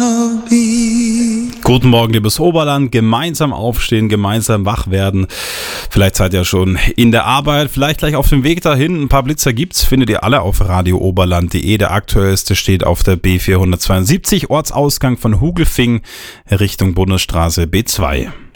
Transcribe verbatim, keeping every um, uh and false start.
wanna be. Guten Morgen, liebes Oberland. Gemeinsam aufstehen, gemeinsam wach werden. Vielleicht seid ihr schon in der Arbeit, vielleicht gleich auf dem Weg dahin. Ein paar Blitzer gibt's, findet ihr alle auf radio oberland punkt de. Der aktuellste steht auf der B vierhundertzweiundsiebzig, Ortsausgang von Hugelfing, Richtung Bundesstraße B zwei.